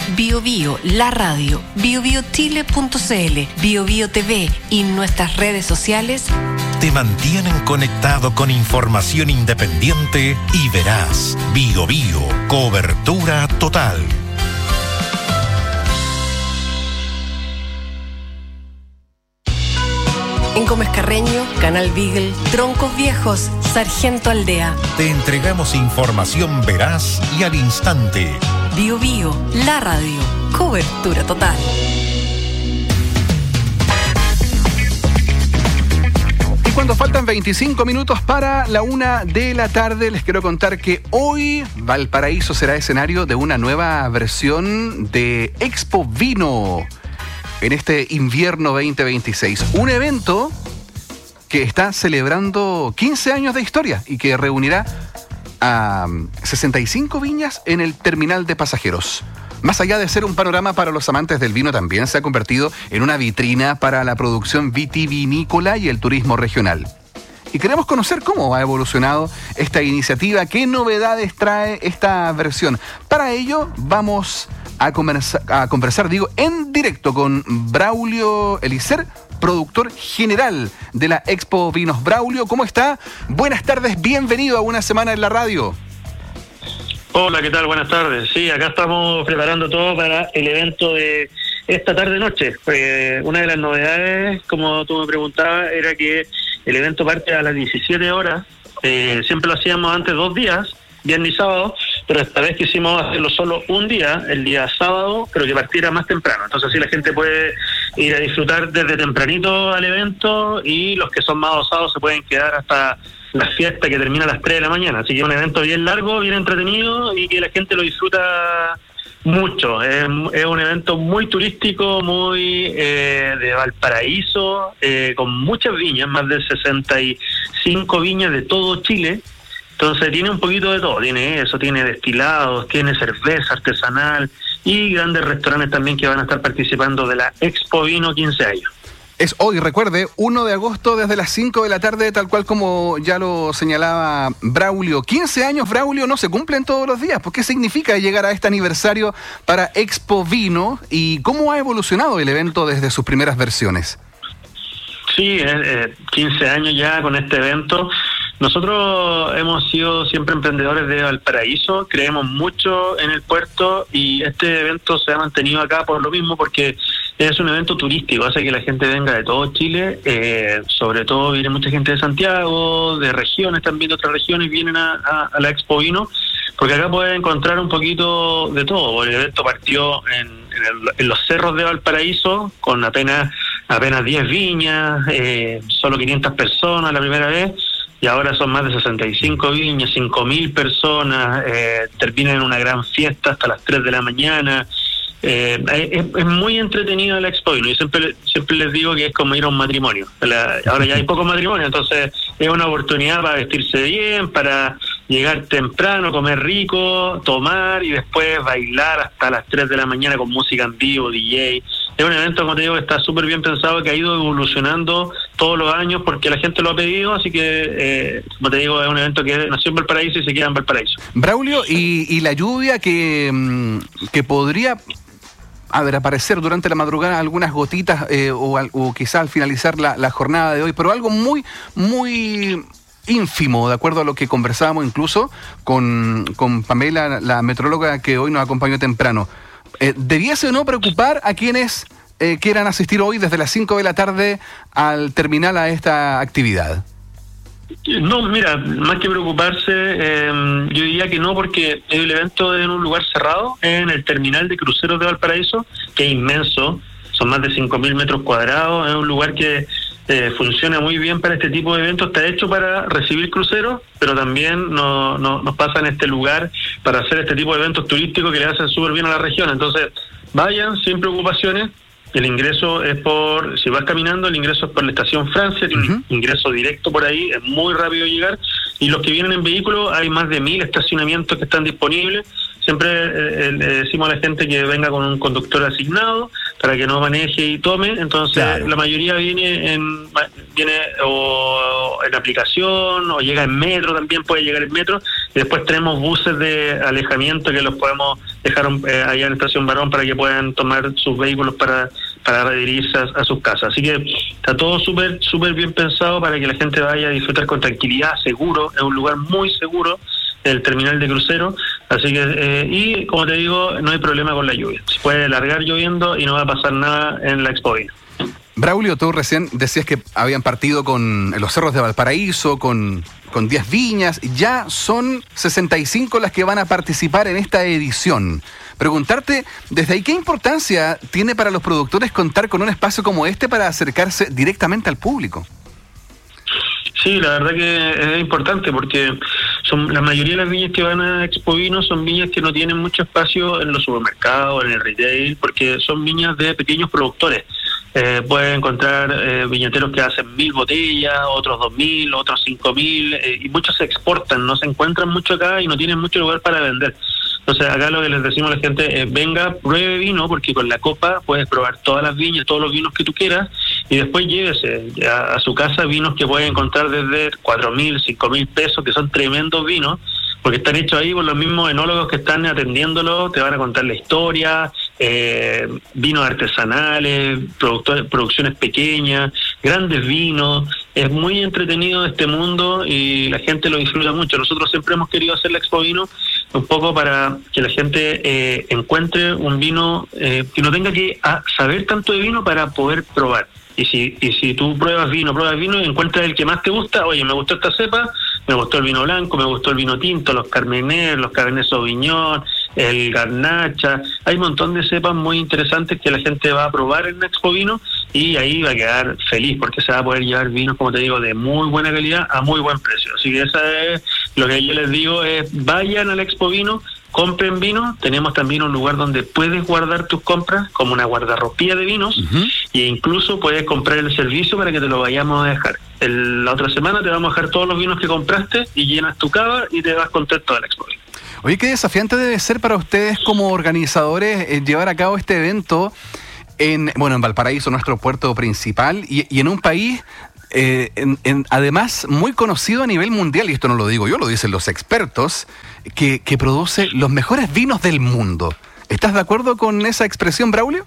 Bio Bio, la radio, biobiochile.cl, Bio Bio TV y nuestras redes sociales te mantienen conectado con información independiente y veraz. Bio Bio, cobertura total. En Gómez Carreño, Canal Beagle, Troncos Viejos, Sargento Aldea. Te entregamos información veraz y al instante. Bio Bio, la radio, cobertura total. Y cuando faltan 25 minutos para la 1 de la tarde, les quiero contar que hoy Valparaíso será escenario de una nueva versión de Expo Vino en este invierno 2026. Un evento que está celebrando 15 años de historia y que reunirá a 65 viñas en el terminal de pasajeros. Más allá de ser un panorama para los amantes del vino, también se ha convertido en una vitrina para la producción vitivinícola y el turismo regional. Y queremos conocer cómo ha evolucionado esta iniciativa, qué novedades trae esta versión. Para ello vamos a conversar en directo con Braulio Elicer, productor general de la Expo Vinos. Braulio, ¿cómo está? Buenas tardes, bienvenido a Una Semana en la Radio. Hola, ¿qué tal? Buenas tardes. Sí, acá estamos preparando todo para el evento de esta tarde-noche. Una de las novedades, como tú me preguntabas, era que el evento parte a las 17 horas. Siempre lo hacíamos antes 2 días, viernes y sábado, pero esta vez quisimos hacerlo solo un día, el día sábado, pero que partiera más temprano. Entonces así la gente puede ir a disfrutar desde tempranito al evento y los que son más osados se pueden quedar hasta la fiesta que termina a las 3 de la mañana. Así que es un evento bien largo, bien entretenido y que la gente lo disfruta mucho. Es un evento muy turístico, muy de Valparaíso, con muchas viñas, más de 65 viñas de todo Chile. Entonces tiene un poquito de todo, tiene eso, tiene destilados, tiene cerveza artesanal y grandes restaurantes también que van a estar participando de la Expo Vino 15 años. Es hoy, recuerde, 1 de agosto desde las 5 de la tarde, tal cual como ya lo señalaba Braulio. 15 años, Braulio, no se cumplen todos los días. ¿Por qué significa llegar a este aniversario para Expo Vino? ¿Y cómo ha evolucionado el evento desde sus primeras versiones? Sí, 15 años ya con este evento. Nosotros hemos sido siempre emprendedores de Valparaíso, creemos mucho en el puerto y este evento se ha mantenido acá por lo mismo, porque es un evento turístico, hace que la gente venga de todo Chile, sobre todo viene mucha gente de Santiago, de regiones también, de otras regiones vienen a la Expo Vino, porque acá pueden encontrar un poquito de todo. El evento partió en los cerros de Valparaíso con apenas 10 viñas, solo 500 personas la primera vez. Y ahora son más de 65 viñas, 5.000 personas, terminan en una gran fiesta hasta las 3 de la mañana. Es muy entretenido la Expo Vino. Yo siempre les digo que es como ir a un matrimonio. Ahora ya hay pocos matrimonios, entonces es una oportunidad para vestirse bien, para llegar temprano, comer rico, tomar y después bailar hasta las 3 de la mañana con música en vivo, DJ. Es un evento, como te digo, que está súper bien pensado, que ha ido evolucionando todos los años porque la gente lo ha pedido, así que, como te digo, es un evento que nació en Valparaíso y se queda en Valparaíso. Braulio, y la lluvia que podría aparecer durante la madrugada, algunas gotitas o quizás al finalizar la jornada de hoy, pero algo muy, muy ínfimo, de acuerdo a lo que conversábamos incluso con Pamela, la metróloga que hoy nos acompañó temprano. ¿Debiese o no preocupar a quienes quieran asistir hoy desde las 5 de la tarde al terminal a esta actividad? No, mira, más que preocuparse, yo diría que no, porque el evento es en un lugar cerrado, en el terminal de cruceros de Valparaíso, que es inmenso, son más de 5.000 metros cuadrados, es un lugar que funciona muy bien para este tipo de eventos, está hecho para recibir cruceros, pero también nos pasa en este lugar para hacer este tipo de eventos turísticos que le hacen súper bien a la región. Entonces, vayan sin preocupaciones. El ingreso es si vas caminando, el ingreso es por la estación Francia, tiene un ingreso directo por ahí, es muy rápido llegar, y los que vienen en vehículo, hay más de 1.000 estacionamientos que están disponibles. Siempre le decimos a la gente que venga con un conductor asignado, para que no maneje y tome. Entonces, claro, la mayoría viene o en aplicación, o llega en metro, también puede llegar en metro, y después tenemos buses de alejamiento que los podemos dejar allá en Estación Barón para que puedan tomar sus vehículos para redirigirse a sus casas. Así que está todo súper bien pensado para que la gente vaya a disfrutar con tranquilidad, seguro, es un lugar muy seguro, el terminal de crucero, así que y como te digo, no hay problema con la lluvia, se puede largar lloviendo y no va a pasar nada en la Expo Vino. Braulio, tú recién decías que habían partido con los cerros de Valparaíso, con 10 viñas, ya son 65 las que van a participar en esta edición. Preguntarte, desde ahí, ¿qué importancia tiene para los productores contar con un espacio como este para acercarse directamente al público? Sí, la verdad que es importante porque la mayoría de las viñas que van a Expo Vino son viñas que no tienen mucho espacio en los supermercados, en el retail, porque son viñas de pequeños productores. Pueden encontrar viñateros que hacen 1.000 botellas, otros 2.000, otros 5.000, y muchos se exportan, no se encuentran mucho acá y no tienen mucho lugar para vender. Entonces acá lo que les decimos a la gente es venga, pruebe vino, porque con la copa puedes probar todas las viñas, todos los vinos que tú quieras, y después llévese a su casa vinos que pueden encontrar desde 4.000, 5.000 pesos, que son tremendos vinos, porque están hechos ahí por los mismos enólogos que están atendiéndolo, te van a contar la historia, vinos artesanales, producciones pequeñas, grandes vinos. Es muy entretenido este mundo y la gente lo disfruta mucho. Nosotros siempre hemos querido hacer la Expo Vino un poco para que la gente encuentre un vino que no tenga que saber tanto de vino para poder probar. Y si tú pruebas vino y encuentras el que más te gusta, oye, me gustó esta cepa, me gustó el vino blanco, me gustó el vino tinto, los Carmener, los Cabernet Sauvignon, el Garnacha, hay un montón de cepas muy interesantes que la gente va a probar en Expo Vino y ahí va a quedar feliz porque se va a poder llevar vinos, como te digo, de muy buena calidad a muy buen precio. Así que esa es lo que yo les digo, es vayan al Expo Vino, compren vino. Tenemos también un lugar donde puedes guardar tus compras como una guardarropía de vinos, e incluso puedes comprar el servicio para que te lo vayamos a dejar. La otra semana te vamos a dejar todos los vinos que compraste y llenas tu cava y te vas contento de la Expo Vino. Oye, qué desafiante debe ser para ustedes como organizadores llevar a cabo este evento en Valparaíso, nuestro puerto principal, y en un país además muy conocido a nivel mundial, y esto no lo digo yo, lo dicen los expertos, que produce los mejores vinos del mundo. ¿Estás de acuerdo con esa expresión, Braulio?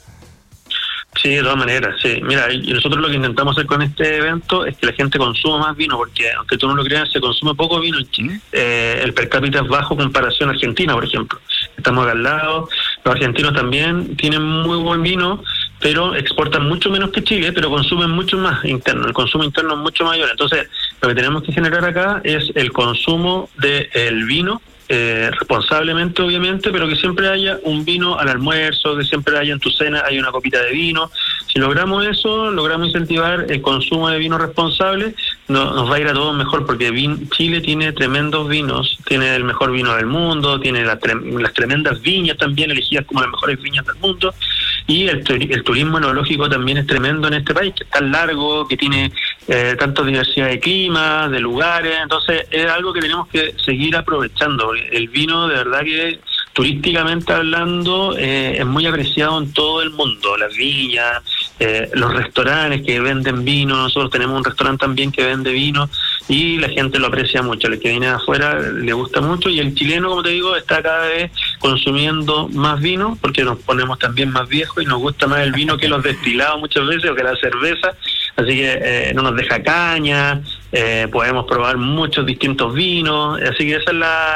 Sí, de todas maneras, sí. Mira, y nosotros lo que intentamos hacer con este evento es que la gente consuma más vino, porque aunque tú no lo creas, se consume poco vino en Chile. El per cápita es bajo en comparación a Argentina, por ejemplo. Estamos acá al lado. Los argentinos también tienen muy buen vino, pero exportan mucho menos que Chile, pero consumen mucho más interno. El consumo interno es mucho mayor. Entonces, lo que tenemos que generar acá es el consumo del vino, responsablemente, obviamente, pero que siempre haya un vino al almuerzo, que siempre haya en tu cena, hay una copita de vino. Si logramos eso, logramos incentivar el consumo de vino responsable, nos va a ir a todos mejor, porque Chile tiene tremendos vinos, tiene el mejor vino del mundo, tiene las tremendas viñas también, elegidas como las mejores viñas del mundo, y el turismo enológico también es tremendo en este país, que es tan largo, que tiene tanta diversidad de climas, de lugares. Entonces es algo que tenemos que seguir aprovechando. El vino, de verdad que turísticamente hablando, es muy apreciado en todo el mundo. Las viñas, los restaurantes que venden vino, nosotros tenemos un restaurante también que vende vino y la gente lo aprecia mucho. El que viene de afuera le gusta mucho, y el chileno, como te digo, está cada vez consumiendo más vino porque nos ponemos también más viejos y nos gusta más el vino que los destilados muchas veces, o que la cerveza. Así que no nos deja caña, podemos probar muchos distintos vinos, así que eso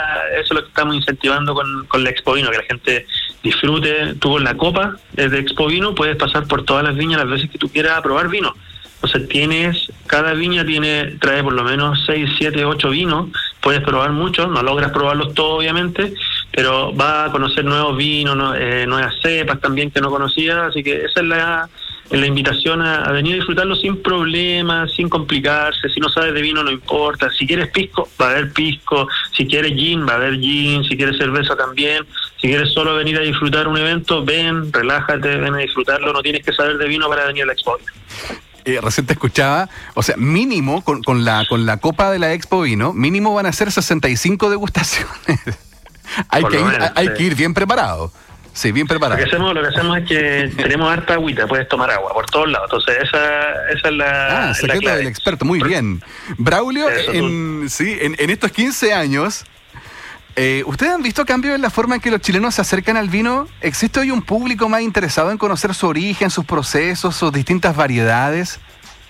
es lo que estamos incentivando con la Expo Vino, que la gente disfrute. Tú con la copa de Expo Vino puedes pasar por todas las viñas las veces que tú quieras a probar vino. O sea, cada viña trae por lo menos 6, 7, 8 vinos, puedes probar muchos, no logras probarlos todos obviamente, pero vas a conocer nuevos vinos, nuevas cepas también que no conocías, así que esa es la invitación a venir a disfrutarlo sin problemas, sin complicarse. Si no sabes de vino no importa, si quieres pisco, va a haber pisco, si quieres gin, va a haber gin, si quieres cerveza también, si quieres solo venir a disfrutar un evento, ven, relájate, ven a disfrutarlo, no tienes que saber de vino para venir a la Expo Vino. Recién te escuchaba, o sea, mínimo con la copa de la Expo Vino, mínimo van a ser 65 degustaciones. Hay que ir bien preparado. Sí, bien preparado. Lo que hacemos es que tenemos harta agüita, puedes tomar agua por todos lados. Entonces esa es la secreto clave. del experto, muy bien. Braulio, en estos 15 años, ¿ustedes han visto cambios en la forma en que los chilenos se acercan al vino? ¿Existe hoy un público más interesado en conocer su origen, sus procesos, sus distintas variedades?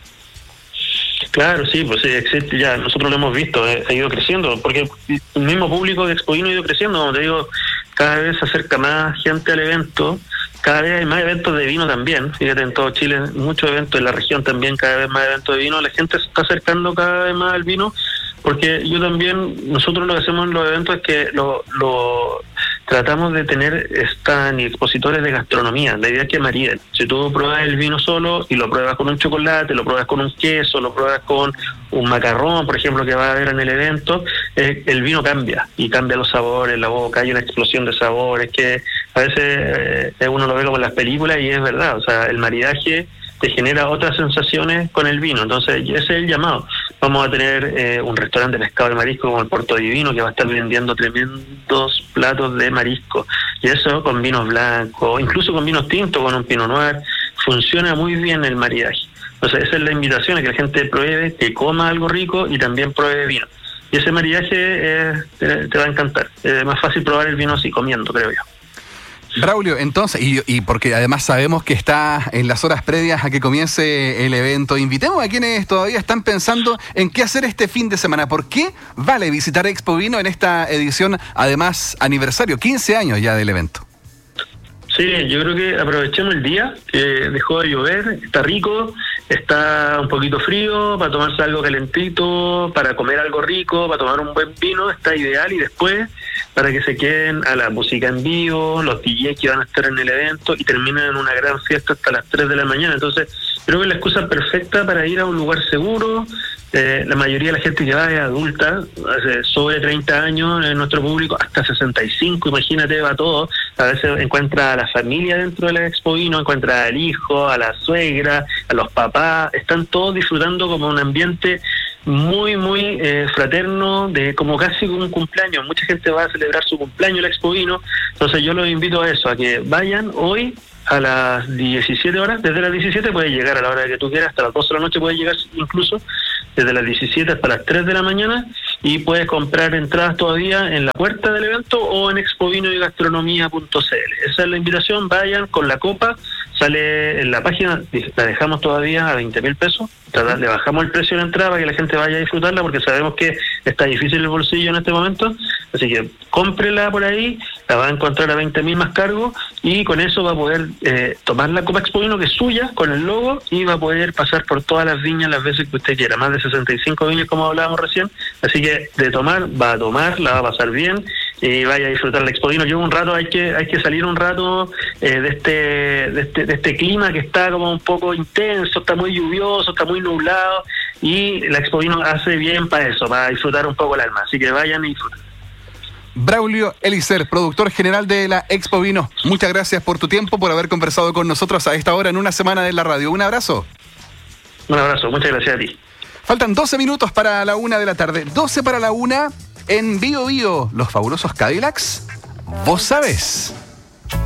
Claro, sí, pues sí, existe ya, nosotros lo hemos visto, ha ido creciendo, porque el mismo público de Expo Vino ha ido creciendo, como te digo, cada vez se acerca más gente al evento, cada vez hay más eventos de vino también, fíjate, en todo Chile, muchos eventos, en la región también, cada vez más eventos de vino, la gente se está acercando cada vez más al vino, porque nosotros lo que hacemos en los eventos es que lo tratamos de tener expositores de gastronomía. La idea es que mariden. Si tú pruebas el vino solo y lo pruebas con un chocolate, lo pruebas con un queso, lo pruebas con un macarrón, por ejemplo, que va a haber en el evento, el vino cambia y cambia los sabores en la boca, hay una explosión de sabores que a veces uno lo ve como en las películas y es verdad. O sea, el maridaje te genera otras sensaciones con el vino. Entonces, ese es el llamado. Vamos a tener un restaurante de pescado de marisco como el Puerto Divino, que va a estar vendiendo tremendos platos de marisco. Y eso con vinos blancos, incluso con vinos tintos, con un Pinot Noir, funciona muy bien el maridaje. Entonces, esa es la invitación, a que la gente pruebe, que coma algo rico y también pruebe vino. Y ese maridaje te va a encantar. Es más fácil probar el vino así, comiendo, creo yo. Braulio, entonces, y porque además sabemos que está en las horas previas a que comience el evento, invitemos a quienes todavía están pensando en qué hacer este fin de semana. ¿Por qué vale visitar Expo Vino en esta edición, además aniversario, 15 años ya del evento? Sí, yo creo que aprovechemos el día, que dejó de llover, está rico, está un poquito frío, para tomarse algo calentito, para comer algo rico, para tomar un buen vino, está ideal, y después para que se queden a la música en vivo, los DJs que van a estar en el evento y terminen en una gran fiesta hasta las 3 de la mañana. Entonces, creo que es la excusa perfecta para ir a un lugar seguro. La mayoría de la gente que va es adulta, sobre 30 años en nuestro público, hasta 65, imagínate, va todo. A veces encuentra a la familia dentro de la Expo Vino, encuentra al hijo, a la suegra, a los papás, están todos disfrutando como un ambiente muy, muy fraterno, de como casi un cumpleaños. Mucha gente va a celebrar su cumpleaños en la Expo Vino, entonces yo los invito a eso, a que vayan hoy a las 17 horas, desde las 17 puedes llegar a la hora que tú quieras, hasta las 12 de la noche puedes llegar incluso, desde las 17 hasta las 3 de la mañana, y puedes comprar entradas todavía en la puerta del evento o en expovinoygastronomía.cl. Esa es la invitación, vayan con la copa, sale en la página, la dejamos todavía a 20,000 pesos, le bajamos el precio de la entrada para que la gente vaya a disfrutarla, porque sabemos que está difícil el bolsillo en este momento, así que cómprela por ahí, la va a encontrar a 20,000 más cargo, y con eso va a poder tomar la Copa Expo Vino, que es suya, con el logo, y va a poder pasar por todas las viñas las veces que usted quiera, más de 65 viñas como hablábamos recién, así que de tomar, va a tomar, la va a pasar bien, y vaya a disfrutar la Expo Vino. Yo un rato, hay que salir un rato de este clima que está como un poco intenso, está muy lluvioso, está muy nublado, y la Expo Vino hace bien para eso, para disfrutar un poco el alma, así que vayan y disfruten. Braulio Elícer, productor general de la Expo Vino, muchas gracias por tu tiempo, por haber conversado con nosotros a esta hora en una semana de la radio. Un abrazo. Un abrazo, muchas gracias a ti. Faltan 12 minutos para la 1 de la tarde, 12 para la 1 en Bio Bio, los fabulosos Cadillacs, vos sabés.